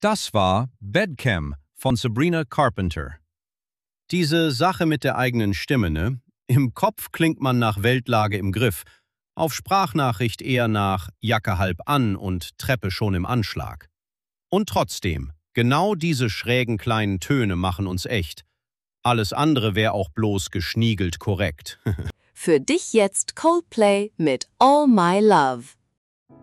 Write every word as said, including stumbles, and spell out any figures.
Das war Bedcam von Sabrina Carpenter. Diese Sache mit der eigenen Stimme, ne? Im Kopf klingt man nach Weltlage im Griff, auf Sprachnachricht eher nach Jacke halb an und Treppe schon im Anschlag. Und trotzdem, genau diese schrägen kleinen Töne machen uns echt. Alles andere wäre auch bloß geschniegelt korrekt. Für dich jetzt Coldplay mit All My Love.